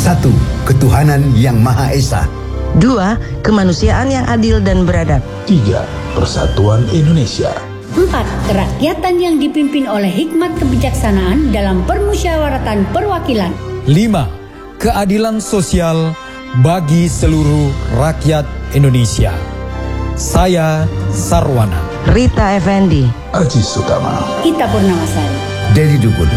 1. Ketuhanan yang Maha Esa. 2. Kemanusiaan yang adil dan beradab. 3. Persatuan Indonesia. 4. Kerakyatan yang dipimpin oleh hikmat kebijaksanaan dalam permusyawaratan perwakilan. 5. Keadilan sosial bagi seluruh rakyat Indonesia. Saya Sarwana. Rita Effendi. Aji Sutama. Ita Purnamasari. Dedi Dukun.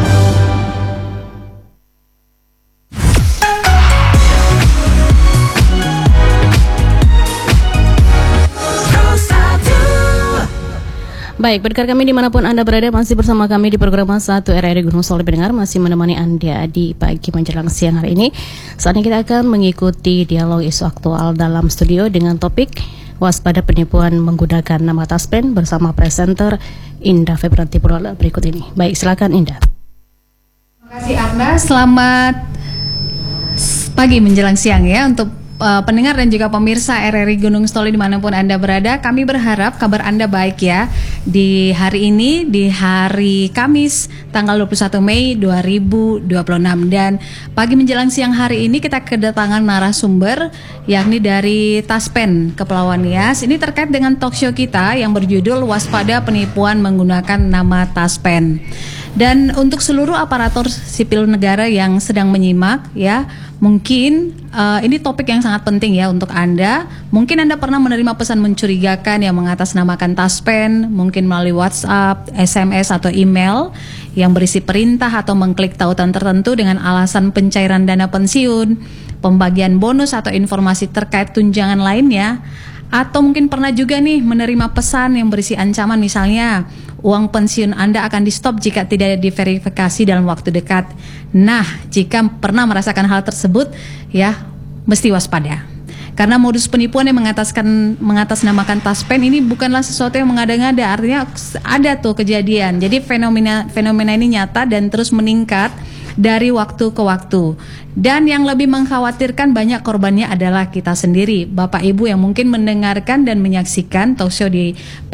Baik, pendengar kami dimanapun Anda berada, masih bersama kami di program 1 RRI Gunung Soli Pendengar, masih menemani Anda di pagi menjelang siang hari ini. Saat ini kita akan mengikuti dialog isu aktual dalam studio dengan topik waspada penipuan menggunakan nama Taspen bersama presenter Indah Febranti Purwala berikut ini. Baik, silakan Indah. Terima kasih Anda, selamat pagi menjelang siang ya untuk pendengar dan juga pemirsa RRI Gunung Soli dimanapun Anda berada. Kami berharap kabar Anda baik ya di hari ini, di hari Kamis tanggal 21 Mei 2026. Dan pagi menjelang siang hari ini kita kedatangan narasumber yakni dari Taspen Kepulauan Nias. Ini terkait dengan talkshow kita yang berjudul Waspada Penipuan Menggunakan Nama Taspen. Dan untuk seluruh aparatur sipil negara yang sedang menyimak ya, mungkin ini topik yang sangat penting ya untuk Anda. Mungkin Anda pernah menerima pesan mencurigakan yang mengatasnamakan Taspen, mungkin melalui WhatsApp, SMS atau email yang berisi perintah atau mengklik tautan tertentu dengan alasan pencairan dana pensiun, pembagian bonus atau informasi terkait tunjangan lainnya. Atau mungkin pernah juga nih menerima pesan yang berisi ancaman, misalnya uang pensiun Anda akan di stop jika tidak diverifikasi dalam waktu dekat. Nah, jika pernah merasakan hal tersebut ya mesti waspada. Karena modus penipuan yang mengatasnamakan Taspen ini bukanlah sesuatu yang mengada-ngada, artinya ada tuh kejadian. Jadi fenomena ini nyata dan terus meningkat dari waktu ke waktu. Dan yang lebih mengkhawatirkan banyak korbannya adalah kita sendiri, Bapak Ibu yang mungkin mendengarkan dan menyaksikan talkshow di